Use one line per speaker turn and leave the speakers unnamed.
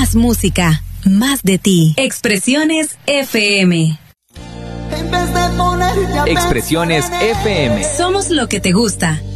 Más música, más de ti. Expresiones FM.
Expresiones FM.
Somos lo que te gusta.